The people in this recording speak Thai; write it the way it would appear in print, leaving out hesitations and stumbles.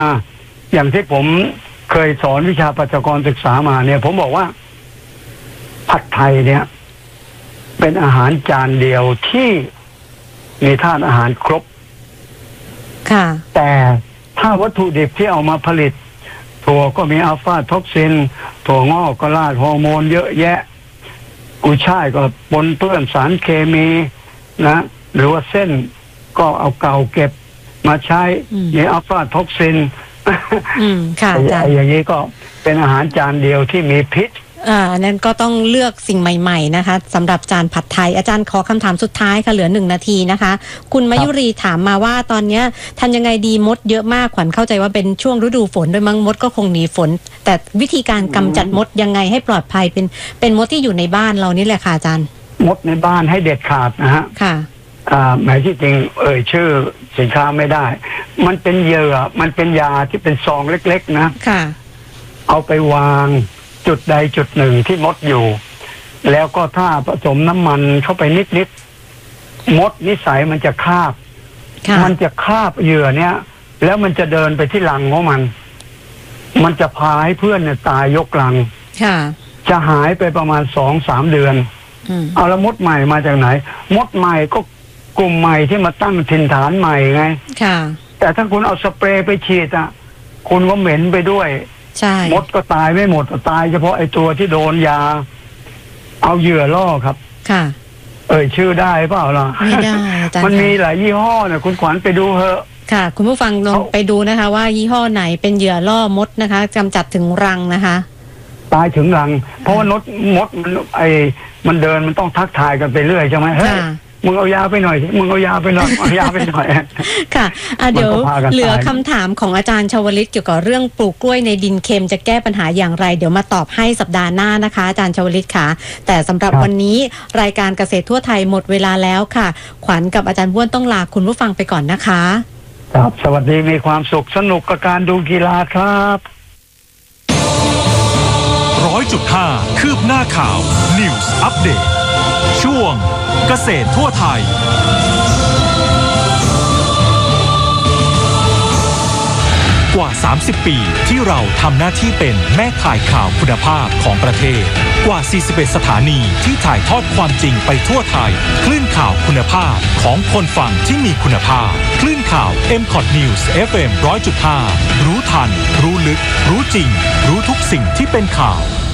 อย่างที่ผมเคยสอนวิชาปัจจุบันศึกษามาเนี่ยผมบอกว่าผัดไทยเนี่ยเป็นอาหารจานเดียวที่มีธาตุอาหารครบค่ะแต่ถ้าวัตถุดิบที่เอามาผลิตถั่วก็มีอัลฟาท็อกซินถั่วงอกก็ราดฮอร์โมนเยอะแยะกุยช่ายก็ปนเปื้อนสารเคมีนะหรือว่าเส้นก็เอาเก่าเก็บมาใช้มีอัลฟาท็อกซินค่ะอย่างนี้ก็เป็นอาหารจานเดียวที่มีพิษนั้นก็ต้องเลือกสิ่งใหม่ๆนะคะสำหรับจานผัดไทยอาจารย์ขอคำถามสุดท้ายค่ะเหลือ1 นาทีนะคะคุณมยุรีถามมาว่าตอนนี้ทำยังไงดีมดเยอะมากขวัญเข้าใจว่าเป็นช่วงฤดูฝนโดยมั้งมดก็คงหนีฝนแต่วิธีการกำจัดมดยังไงให้ปลอดภัยเป็นมดที่อยู่ในบ้านเรานี่แหละค่ะอาจารย์มดในบ้านให้เด็ดขาดนะฮะค่ะหมายที่จริงชื่อสินค้าไม่ได้มันเป็นเหยื่อมันเป็นยาที่เป็นซองเล็กๆนะค่ะเอาไปวางจุดใดจุดหนึ่งที่มดอยู่แล้วก็ถ้าผสมน้ำมันเข้าไปนิดๆมดนิสัยมันจะคาบเหยื่อเนี้ยแล้วมันจะเดินไปที่รังของมันจะพาให้เพื่อนเนี่ยตายยกรังจะหายไปประมาณ2-3 เดือนเอาละมดใหม่มาจากไหนมดใหม่ก็กลุ่มใหม่ที่มาตั้งถิ่นฐานใหม่ไงแต่ถ้าคุณเอาสเปรย์ไปฉีดคุณก็เหม็นไปด้วยมดก็ตายไม่หมดตายเฉพาะไอ้ตัวที่โดนยาเอาเหยื่อล่อครับค่ะชื่อได้เปล่าล่ะไม่ได้อาจารย์มันมีหลายยี่ห้อนะคุณขวัญไปดูเถอะค่ะคุณผู้ฟังลองไปดูนะคะว่ายี่ห้อไหนเป็นเหยื่อล่อมดนะคะกำจัดถึงรังนะคะตายถึงรังเพราะว่ามดมันเดินมันต้องทักทายกันไปเรื่อยใช่ไหมเฮ้ยมึงเอายาไปหน่อยมึงเอายาไปหน่อยเอายาไปหน่อยค่ะเดี๋ยวเหลือคำถามของอาจารย์ชวลิตเกี่ยวกับเรื่องปลูกกล้วยในดินเค็มจะแก้ปัญหาอย่างไรเดี๋ยวมาตอบให้สัปดาห์หน้านะคะอาจารย์ชวลิตค่ะแต่สำหรับวันนี้รายการเกษตรทั่วไทยหมดเวลาแล้วค่ะขวัญกับอาจารย์บ้วนต้องลาคุณผู้ฟังไปก่อนนะคะครับสวัสดีมีความสุขสนุกกับการดูกีฬาครับ 100.5 คืบหน้าข่าว News Update ช่วงเกษตรทั่วไทยกว่า30 ปีที่เราทำหน้าที่เป็นแม่ข่ายข่าวคุณภาพของประเทศกว่า41 สถานีที่ถ่ายทอดความจริงไปทั่วไทยคลื่นข่าวคุณภาพของคนฟังที่มีคุณภาพคลื่นข่าว MCOT News FM 100.5 รู้ทันรู้ลึกรู้จริงรู้ทุกสิ่งที่เป็นข่าว